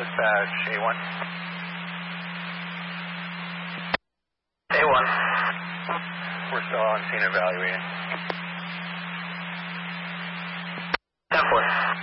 dispatch, A1. A1. We're still on scene evaluating. 10-4.